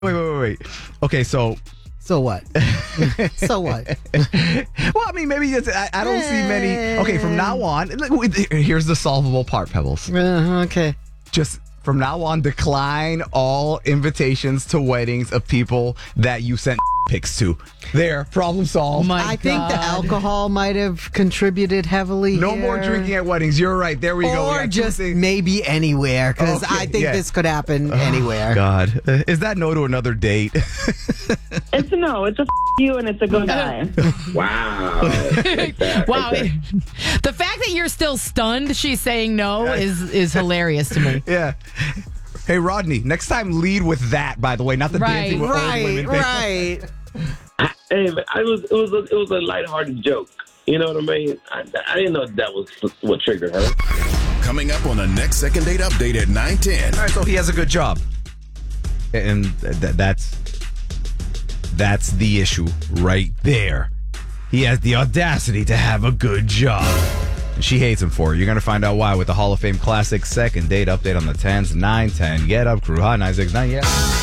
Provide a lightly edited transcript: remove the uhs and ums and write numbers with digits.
Wait. Okay, so what? So what? well, I mean, maybe I don't see many. Okay, from now on, here's the solvable part, Pebbles. Okay. Just from now on, decline all invitations to weddings of people that you sent pics to. There, problem solved. I think the alcohol might have contributed heavily. No more drinking at weddings. You're right. There we go. Or just maybe anywhere, because I think this could happen anywhere. God. Is that no to another date? It's a no. It's a you and it's a goodbye. Wow. Wow. The fact that you're still stunned she's saying no is hilarious to me. Yeah. Hey, Rodney, next time lead with that, by the way, not the dancing with old women. Right. Hey, man, it was a lighthearted joke. You know what I mean? I didn't know that was what triggered her. Coming up on the next Second Date Update at 9:10. All right, so he has a good job. And that's the issue right there. He has the audacity to have a good job. And she hates him for it. You're going to find out why with the Hall of Fame Classic Second Date Update on the 10s, 9:10. Get up, crew. Hot 969. Yeah.